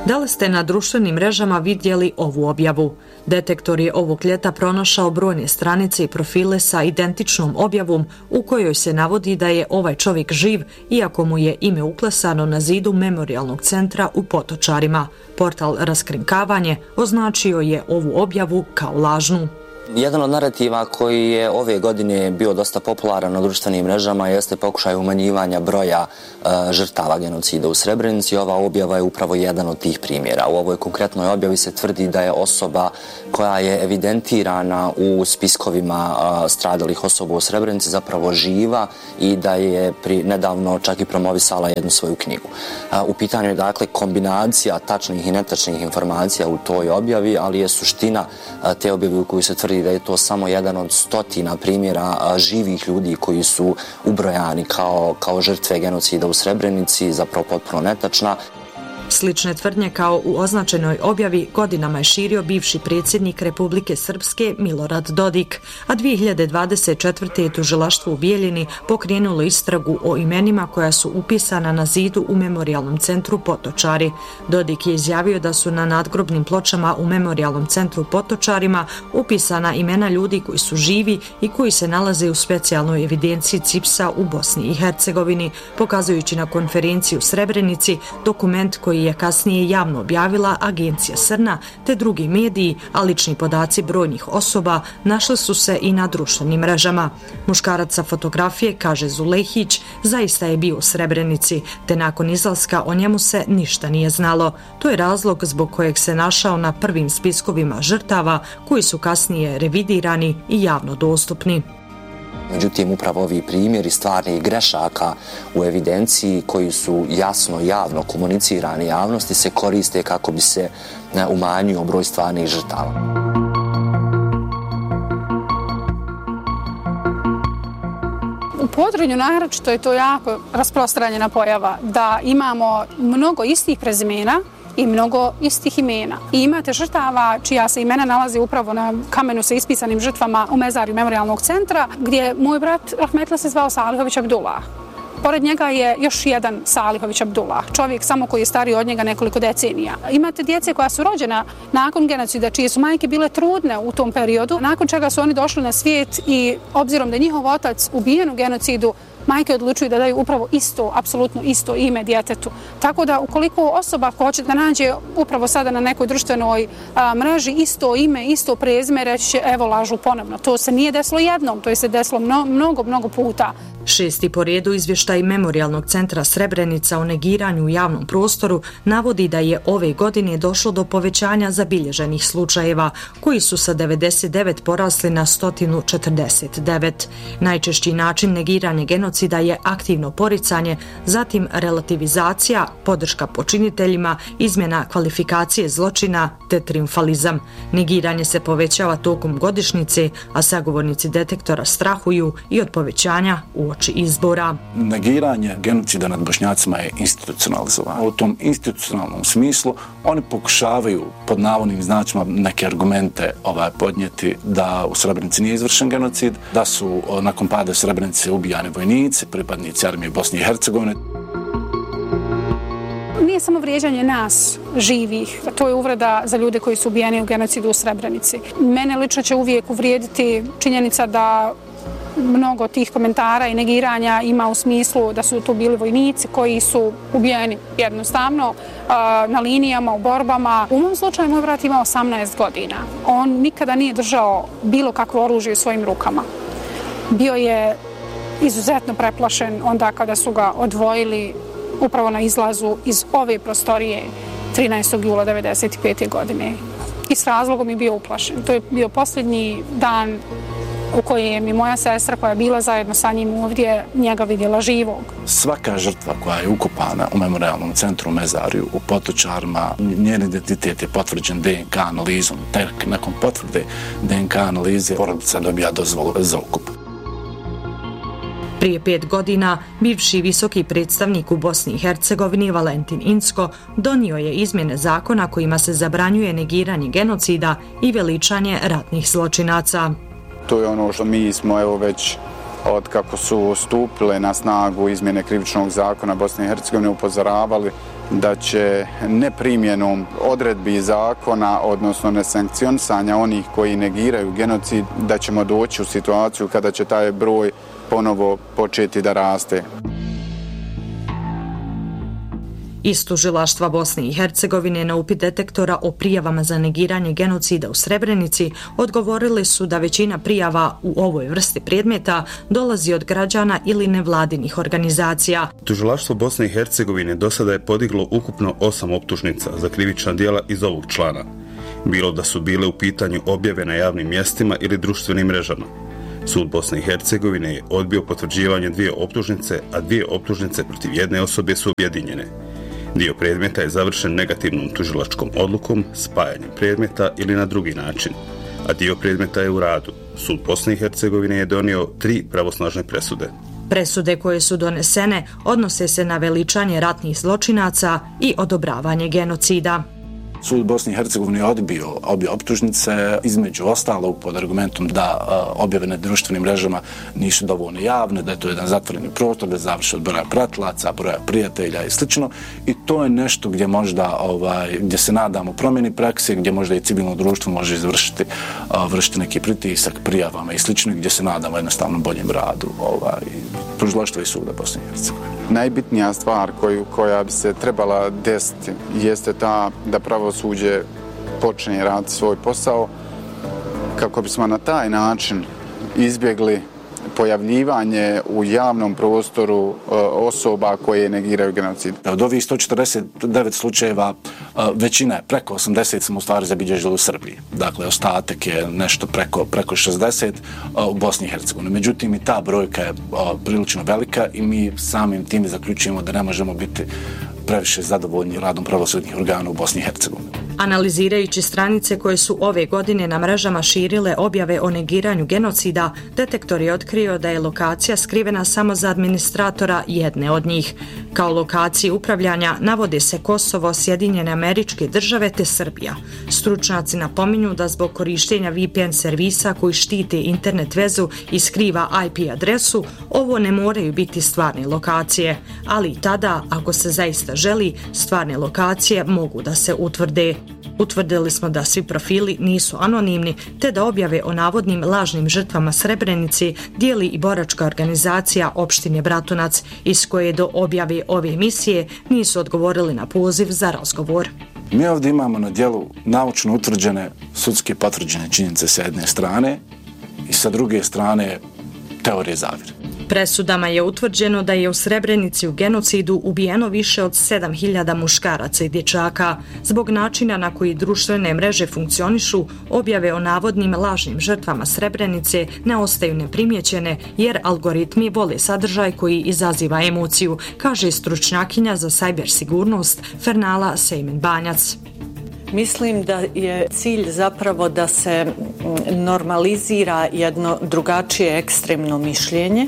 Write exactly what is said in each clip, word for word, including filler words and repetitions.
Da li ste na društvenim mrežama vidjeli ovu objavu? Detektor je ovog ljeta pronašao brojne stranice i profile sa identičnom objavom u kojoj se navodi da je ovaj čovjek živ, iako mu je ime uklesano na zidu memorijalnog centra u Potočarima. Portal Raskrinkavanje označio je ovu objavu kao lažnu. Jedan od narativa koji je ove godine bio dosta popularan na društvenim mrežama jeste pokušaj umanjivanja broja e, žrtava genocida u Srebrenici. Ova objava je upravo jedan od tih primjera. U ovoj konkretnoj objavi se tvrdi da je osoba koja je evidentirana u spiskovima e, stradalih osoba u Srebrenici zapravo živa i da je pri, nedavno čak i promovisala jednu svoju knjigu. E, u pitanju je dakle kombinacija tačnih i netačnih informacija u toj objavi, ali je suština e, te objave u koju se tvrdi da je to samo jedan od stotina primjera živih ljudi koji su ubrojani kao, kao žrtve genocida u Srebrenici, zapravo potpuno netačna. Slične tvrdnje kao u označenoj objavi godinama je širio bivši predsjednik Republike Srpske Milorad Dodik, a dvije hiljade dvadeset četvrte je tužilaštvo u Bijeljini pokrenulo istragu o imenima koja su upisana na zidu u memorijalnom centru Potočari. Dodik je izjavio da su na nadgrobnim pločama u memorijalnom centru Potočarima upisana imena ljudi koji su živi i koji se nalaze u specijalnoj evidenciji C I P S-a u Bosni i Hercegovini, pokazujući na konferenciji u Srebrenici dokument koji je kasnije javno objavila agencija Srna te drugi mediji, a lični podaci brojnih osoba našli su se i na društvenim mrežama. Muškarac sa fotografije, kaže Zulehić, zaista je bio u Srebrenici, te nakon izlaska o njemu se ništa nije znalo. To je razlog zbog kojeg se našao na prvim spiskovima žrtava koji su kasnije revidirani i javno dostupni. Međutim, upravo ovi primjeri stvarnih grešaka u evidenciji koji su jasno, javno komunicirani javnosti se koriste kako bi se umanjio broj stvarnih žrtava. U Podrinju naročito je to jako rasprostranjena pojava da imamo mnogo istih prezimena i mnogo istih imena. I imate žrtava čija se imena nalazi upravo na kamenu sa ispisanim žrtvama u mezarju memorijalnog centra, gdje moj brat Rahmetli se zvao Salihović Abdullah. Pored njega je još jedan Salihović Abdullah, čovjek samo koji je stariji od njega nekoliko decenija. Imate djece koja su rođena nakon genocida, čije su majke bile trudne u tom periodu, nakon čega su oni došli na svijet i obzirom da je njihov otac ubijen u genocidu, majke odlučuju da daju upravo isto, apsolutno isto ime djetetu. Tako da ukoliko osoba hoće da nađe upravo sada na nekoj društvenoj a, mreži isto ime, isto prezime, reći će evo lažu ponovno. To se nije desilo jednom, to je se desilo mno, mnogo, mnogo puta. Šesti po redu izvještaj Memorijalnog centra Srebrenica o negiranju u javnom prostoru navodi da je ove godine došlo do povećanja zabilježenih slučajeva, koji su sa devedeset devet porasli na sto četrdeset devet. Najčešći način negiranja genocida je aktivno poricanje, zatim relativizacija, podrška počiniteljima, izmjena kvalifikacije zločina te triumfalizam. Negiranje se povećava tokom godišnjice, a sagovornici detektora strahuju i od povećanja u izbora. Negiranje genocida nad Bošnjacima je institucionalizovano. U tom institucionalnom smislu oni pokušavaju pod navodnim znacima neke argumente ovaj, podnijeti da u Srebrenici nije izvršen genocid, da su nakon pada Srebrenice ubijani vojnici, pripadnici armije Bosne i Hercegovine. Nije samo vrijeđanje nas, živih, to je uvreda za ljude koji su ubijeni u genocidu u Srebrenici. Mene lično će uvijek uvrijediti činjenica da mnogo tih komentara i negiranja ima u smislu da su to bili vojnici koji su ubijeni jednostavno na linijama, u borbama. U mom slučaju moj brat ima osamnaest godina. On nikada nije držao bilo kakvo oružje u svojim rukama. Bio je izuzetno preplašen onda kada su ga odvojili upravo na izlazu iz ove prostorije trinaestog jula devedeset pete. godine. I s razlogom je bio uplašen. To je bio posljednji dan u kojem je moja sestra koja je bila zajedno sa njim ovdje njega vidjela živog. Svaka žrtva koja je ukopana u memorijalnom centru u mezarju u Potočarima, njen identitet je potvrđen D N K analizom. Tek nakon potvrde D N K analize porodica dobija dozvolu za ukup. Prije pet godina, bivši visoki predstavnik u Bosni i Hercegovini Valentin Incko donio je izmjene zakona kojima se zabranjuje negiranje genocida i veličanje ratnih zločinaca. To je ono što mi smo evo već od kako su stupile na snagu izmjene krivičnog zakona Bosne i Hercegovine upozoravali da će neprimjenom odredbi zakona, odnosno nesankcionisanja onih koji negiraju genocid, da ćemo doći u situaciju kada će taj broj ponovo početi da raste. Iz tužilaštva Bosne i Hercegovine na upit detektora o prijavama za negiranje genocida u Srebrenici odgovorili su da većina prijava u ovoj vrsti predmeta dolazi od građana ili nevladinih organizacija. Tužilaštvo Bosne i Hercegovine do sada je podiglo ukupno osam optužnica za krivična djela iz ovog člana. Bilo da su bile u pitanju objave na javnim mjestima ili društvenim mrežama. Sud Bosne i Hercegovine je odbio potvrđivanje dvije optužnice, a dvije optužnice protiv jedne osobe su objedinjene. Dio predmeta je završen negativnom tužilačkom odlukom, spajanjem predmeta ili na drugi način, a dio predmeta je u radu. Sud Bosne i Hercegovine je donio tri pravosnažne presude. Presude koje su donesene odnose se na veličanje ratnih zločinaca i odobravanje genocida. Sud Bosne i Hercegovine je odbio obje optužnice, između ostalog pod argumentom da uh, objave na društvenim mrežama nisu dovoljno javne, da je to jedan zatvoreni prostor, da završi od broja pratilaca, broja prijatelja i slično. I to je nešto gdje možda, ovaj, gdje se nadamo promjeni prakse, gdje možda i civilno društvo može izvršiti uh, vršiti neki pritisak prijavama i slično, gdje se nadamo jednostavno boljem radu ovaj, tužilaštva i suda Bosne i Hercegovine. Najbitnija stvar koju, koja bi se trebala desiti jeste ta da pravosuđe počne raditi svoj posao kako bismo na taj način izbjegli pojavljivanje u javnom prostoru e, osoba koje negiraju genocid. Od ovih sto četrdeset devet slučajeva e, većina je, preko osamdeset smo u stvari zabilježili u Srbiji. Dakle, ostatak je nešto preko, preko šezdeset e, u Bosni i Hercegovini. Međutim, i ta brojka je e, prilično velika i mi samim tim zaključujemo da ne možemo biti previše zadovoljni radom pravosudnih organa u Bosni i Hercegovini. Analizirajući stranice koje su ove godine na mrežama širile objave o negiranju genocida, detektor je otkrio da je lokacija skrivena samo za administratora jedne od njih. Kao lokaciji upravljanja navode se Kosovo, Sjedinjene Američke Države te Srbija. Stručnjaci napominju da zbog korištenja V P N servisa koji štite internet vezu i skriva I P adresu, ovo ne moraju biti stvarne lokacije, ali i tada, ako se zaista želi, stvarne lokacije mogu da se utvrde. Utvrdili smo da svi profili nisu anonimni, te da objave o navodnim lažnim žrtvama Srebrenici dijeli i boračka organizacija opštine Bratunac, iz koje do objave ove emisije nisu odgovorili na poziv za razgovor. Mi ovdje imamo na djelu naučno utvrđene, sudski potvrđene činjenice sa jedne strane i sa druge strane teorije zavjere. Presudama je utvrđeno da je u Srebrenici u genocidu ubijeno više od sedam hiljada muškaraca i dječaka. Zbog načina na koji društvene mreže funkcionišu, objave o navodnim lažnim žrtvama Srebrenice ne ostaju neprimjećene jer algoritmi vole sadržaj koji izaziva emociju, kaže stručnjakinja za sajber sigurnost Fernala Sejmen-Banjac. Mislim da je cilj zapravo da se normalizira jedno drugačije ekstremno mišljenje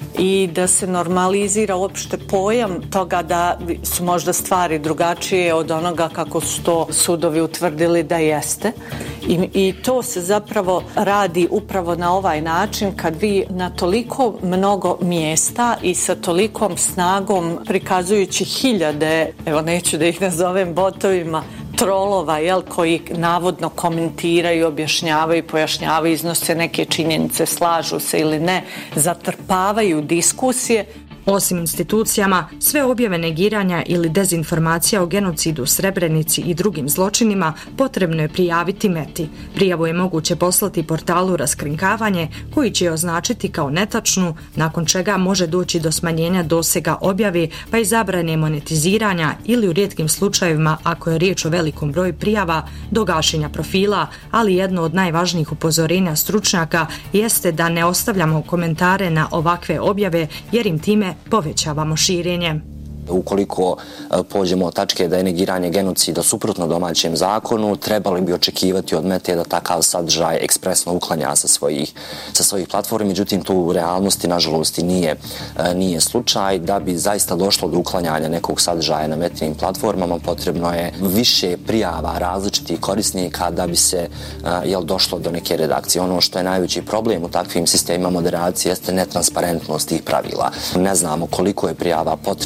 i da se normalizira uopšte pojam toga da su možda stvari drugačije od onoga kako su to sudovi utvrdili da jeste. I, i to se zapravo radi upravo na ovaj način kad vi na toliko mnogo mjesta i sa tolikom snagom prikazujući hiljade, evo neću da ih nazovem botovima, trolova, jel, koji navodno komentiraju, objašnjavaju, pojašnjavaju, iznose neke činjenice, slažu se ili ne, zatrpavaju diskusije. Osim institucijama, sve objave negiranja ili dezinformacija o genocidu u Srebrenici i drugim zločinima potrebno je prijaviti Meti. Prijavu je moguće poslati portalu Raskrinkavanje, koji će je označiti kao netačnu, nakon čega može doći do smanjenja dosega objave pa i zabrane monetiziranja ili u rijetkim slučajevima, ako je riječ o velikom broju prijava, do gašenja profila, ali jedno od najvažnijih upozorenja stručnjaka jeste da ne ostavljamo komentare na ovakve objave jer im time povećavamo širenje. Ukoliko pođemo od tačke da je negiranje genocida suprotno domaćem zakonu, trebali bi očekivati od Mete da takav sadržaj ekspresno uklanja sa svojih, sa svojih platformi, međutim tu u realnosti nažalost i nije, nije slučaj. Da bi zaista došlo do uklanjanja nekog sadržaja na Metinim platformama, potrebno je više prijava različitih korisnika da bi se jel, došlo do neke redakcije. Ono što je najveći problem u takvim sistemima moderacije jeste netransparentnost tih pravila. Ne znamo koliko je prijava potrebno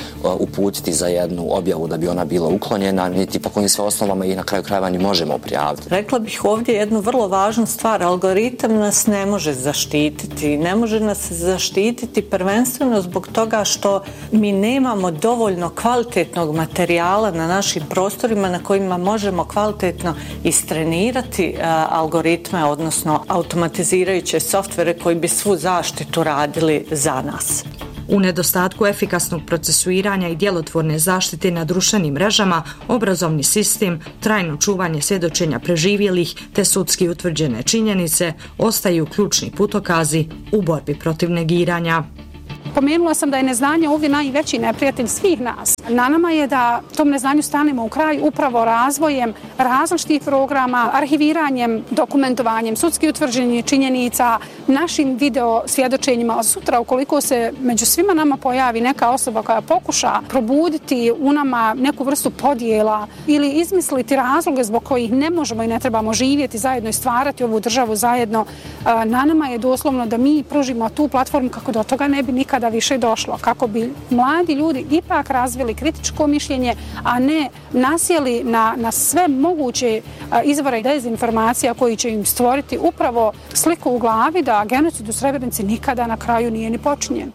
uputiti za jednu objavu da bi ona bila uklonjena, niti po kojim sve osnovama i na kraju krajeva ni možemo prijaviti. Rekla bih ovdje jednu vrlo važnu stvar. Algoritam nas ne može zaštititi. Ne može nas zaštititi prvenstveno zbog toga što mi nemamo dovoljno kvalitetnog materijala na našim prostorima na kojima možemo kvalitetno istrenirati a, algoritme, odnosno automatizirajuće softvere koji bi svu zaštitu radili za nas. U nedostatku efikasnog procesuiranja i djelotvorne zaštite na društvenim mrežama, obrazovni sistem, trajno čuvanje svjedočenja preživjelih te sudski utvrđene činjenice ostaju ključni putokazi u borbi protiv negiranja. Pomenula sam da je neznanje ovdje najveći neprijatelj svih nas. Na nama je da tom neznanju stanemo u kraj upravo razvojem različitih programa, arhiviranjem, dokumentovanjem, sudski utvrđenih činjenica, našim video svjedočenjima. Sutra, ukoliko se među svima nama pojavi neka osoba koja pokuša probuditi u nama neku vrstu podjela ili izmisliti razloge zbog kojih ne možemo i ne trebamo živjeti zajedno i stvarati ovu državu zajedno, na nama je doslovno da mi pružimo tu platformu kako do toga ne bi nikada više došlo, kako bi mladi ljudi ipak razvili kritičko mišljenje, a ne nasjeli na, na sve moguće izvore dezinformacija koji će im stvoriti upravo sliku u glavi da genocid u Srebrenici nikada na kraju nije ni počinjen.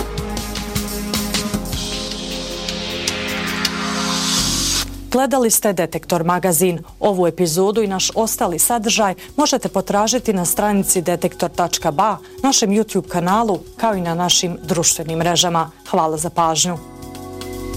Gledali ste Detektor magazin. Ovu epizodu i naš ostali sadržaj možete potražiti na stranici detektor tačka ba, našem YouTube kanalu, kao i na našim društvenim mrežama. Hvala za pažnju.